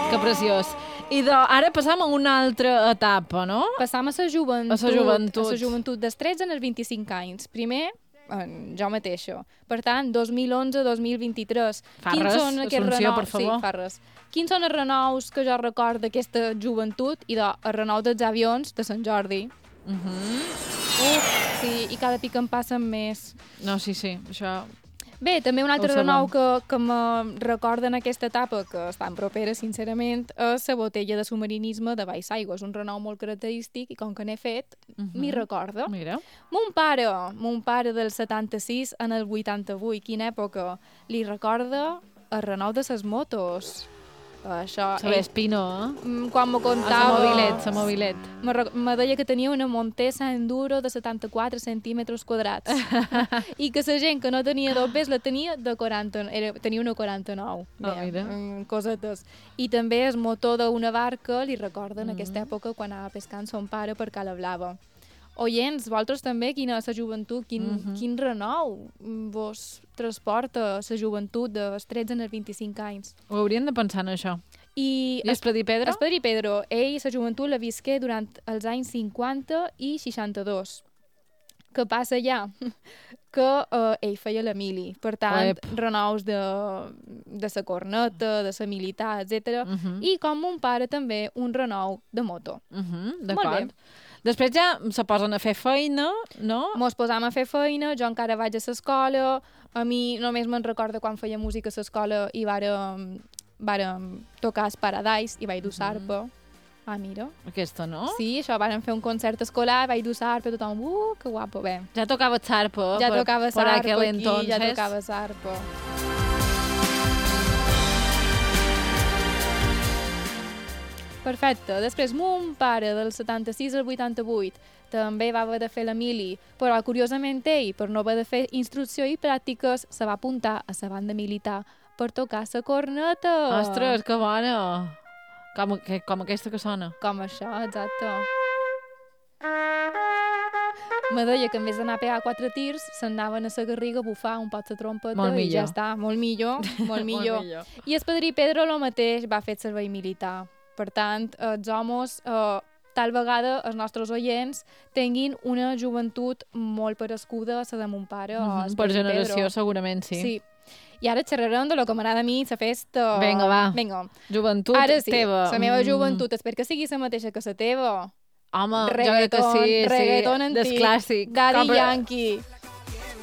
Que preciós. I ara passam a una altra etapa, no? Passam a la joventut. A la joventut. A la joventut dels 13 als 25 anys. Primer, jo mateixa. Per tant, 2011-2023. Farres, Assumpció, per favor. Sí, Farres. Quins són els renous que jo record d'aquesta joventut i el renou dels avions de Sant Jordi? Sí, i cada pic en passen més. No, sí, això... Bé, també un altre renou que me recorda en aquesta etapa, que està en propera, sincerament, és la botella de submarinisme de baix aigua. És un renou molt característic i com que n'he fet, m'hi recorda. Mira. Mon pare del 76 en el 88, quina època, li recorda el renou de ses motos. Això, Saber espino, quan me contava... La mobilet. Me deia que tenia una Montesa Enduro de 74 centímetres quadrats i que la gent que no tenia dobbers la tenia de 40, tenia una 49. Mira. Cosetes. I també el motor d'una barca li recorda en aquesta època quan anava pescant son pare per Cala Blava. Oients, vosaltres també, quina és la joventut, quin renou vos transporta la joventut dels 13 als 25 anys? Ho hauríem de pensar en això. I Espedi Pedro? Espedi Pedro, ell la joventut la visqué durant els anys 50 i 62. Què passa ja? Que ell feia la mili. Per tant, renous de la corneta, de la militar, etc. I com mon pare també, un renou de moto. D'acord. Després ja se posen a fer feina, no? Mos posam a fer feina, jo encara vaig a l'escola, a mi només me'n recordo quan feia música a l'escola i vàrem tocar el Paradise i vaig dur sarpa. Ah, mira. Aquesta, no? Sí, això, vàrem fer un concert escolar, vaig dur sarpa, tothom, que guapo, bé. Ja tocava sarpa. Ja tocava sarpa aquí, entonces. ja tocava sarpa. Perfecte. Després, mon pare, del 76 al 88, també va haver de fer la mili, però curiosament ell, per no haver de fer instrucció i pràctiques, se va apuntar a la banda militar per tocar la corneta. Ostres, que bona! Com aquesta que sona. Com això, exacte. Me deia que en vez d'anar a pegar 4 tirs, s'anaven a la garriga a bufar un pot la trompeta i ja està, molt millor, molt millor. I el padrí Pedro el mateix va fer el servei militar. Per tant, els homes, tal vegada els nostres oients tinguin una joventut molt parescuda a la de mon pare. Per generació, segurament, sí. Sí. I ara xerrarem de lo que m'agrada a mi, la festa. Vinga, va. Joventut ara sí, teva. La meva joventut, espero que sigui la mateixa que la teva. Home, jo crec que sí. Reggaeton antic. Des clàssic. Daddy Yankee.